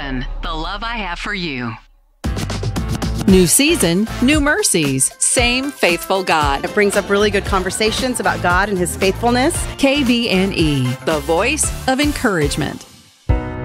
KVN, the love I have for you. New season, new mercies. Same faithful God. It brings up really good conversations about God and His faithfulness. KVNE, the voice of encouragement.